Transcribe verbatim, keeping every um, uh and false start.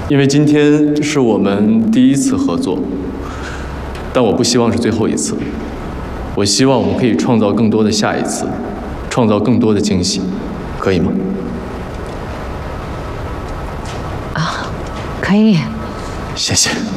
因为今天是我们第一次合作，但我不希望是最后一次。我希望我们可以创造更多的下一次，创造更多的惊喜，可以吗？ 啊，可以。 谢谢。